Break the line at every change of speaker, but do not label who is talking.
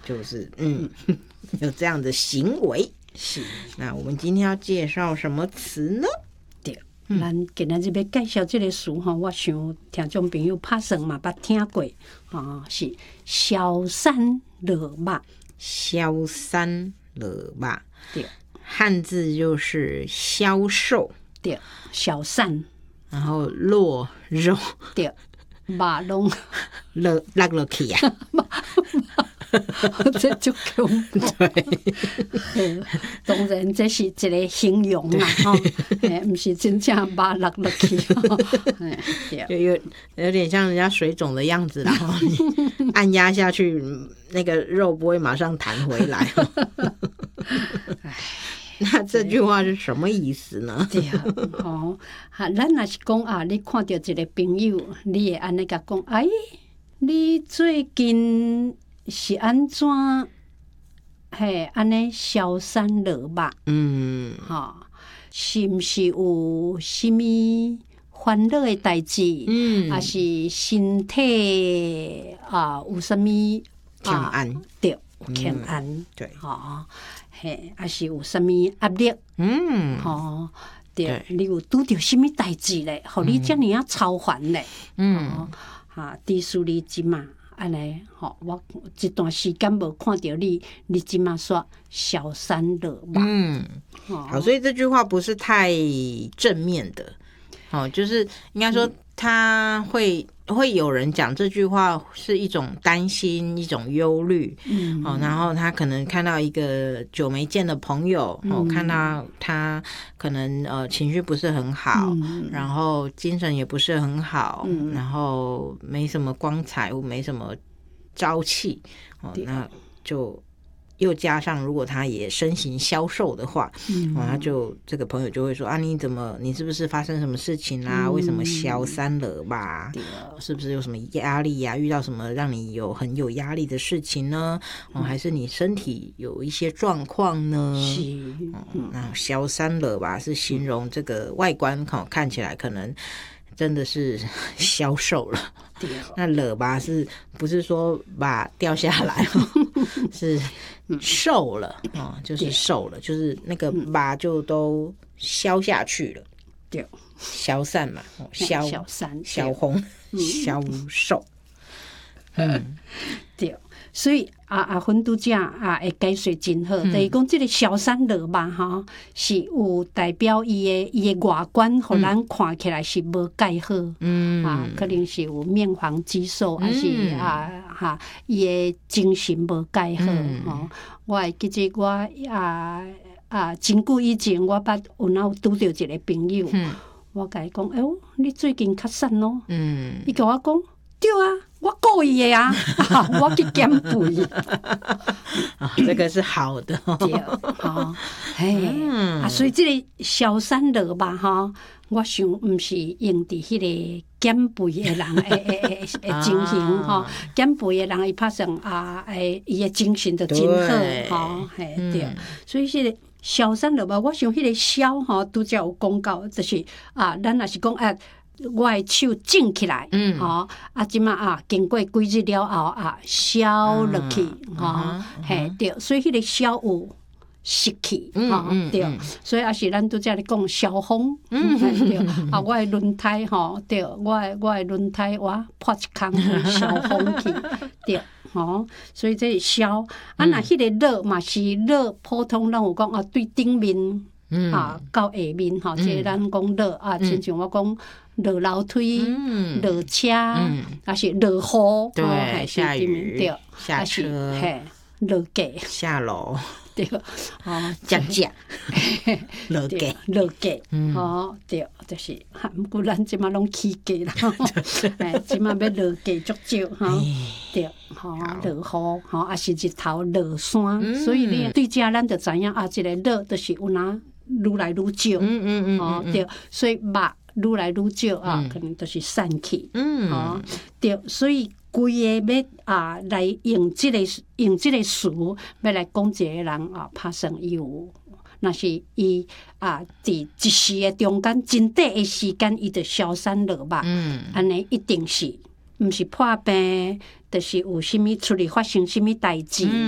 就是有这样的行为。
是。
那我们今天要介绍什么词呢？
对，咱今日要介绍这个词吼，我想听众朋友拍算嘛捌听过是消山落马。
消山落马，
对，
汉字就是消瘦，
对，消散，
然后落肉，
对，马拢
落落去啊。
这就恐怖。
对，
当然这是一个形容啦，不是真正把落落去。
就有点像人家水肿的样子啦，你按压下去，那个肉不会马上弹回来。那这句话是什么意思呢？
对啊，咱若是讲你看到一个朋友，你会安尼甲讲，你最近是安怎？安尼消散落马，是毋是有啥物烦恼的代志？还是身体有啥物
欠安？
对，有欠安。
对，
还是有啥物压力？对，你有拄着啥物代志咧？互你遮尔操烦咧？伫事你即嘛。安尼，我一段时间无看到你，你即马说消山落马。
好，所以这句话不是太正面的，就是应该说他会有人讲这句话是一种担心，一种忧虑，然后他可能看到一个久没见的朋友，看到他可能情绪不是很好，然后精神也不是很好，然后没什么光彩，没什么朝气，那就又加上如果他也身形消瘦的话，他就这个朋友就会说你是不是发生什么事情啦？为什么消山了吧？是不是有什么压力呀？遇到什么让你很有压力的事情呢？还是你身体有一些状况呢？那消山了吧是形容这个外观看起来可能真的是消瘦了。那了吧是不是说把掉下来是瘦了就是瘦了，就是那个把就都消下去了。对，消散嘛，消散、消红、消瘦。
对。所以芬拄则会解说真好，就是讲这个消山落马是有代表伊的外观，互咱看起来是无介好，可能是有面黄肌瘦，还是伊的精神无介好。我会记得我真久以前，我捌有拄着一个朋友，我甲伊讲，你最近较瘦咯？伊甲我讲，对啊。我故意的我去减肥。
这个是好的。
对，所以这个消山落马我想毋是用伫迄个减肥的人的情形减肥的人伊拍算伊的精神就真好对，所以这个消山落马，我想迄个消拄则有讲到，就是咱若是讲我的手整起来，即马经过几日了后消落去，对，所以迄个消有湿气，对，所以是咱拄则咧讲消风，对，我的轮胎对，我的轮胎破一空消风去，对，所以这是消若迄个落嘛是落，普通咱有讲对顶面。到下面即个咱讲落亲像我讲落楼梯、落车，还是落雨，
对，下雨、
对，
下车、
落架、
下楼，
对，
降价、落架、
落架，对，就是毋过咱即马拢起价啦，即马要落架足少对，落雨还是日头落山，所以你对遮咱就知影即个落就是有哪。愈来愈少，对，所以肉愈来愈少可能都是散去，对，所以规个要来用这个词，要来讲一个人拍算伊有，若是伊伫一时的中间，真短的时间，伊就消散落马，安尼一定是。毋是破病，就是有啥物出嚟发生啥物代志，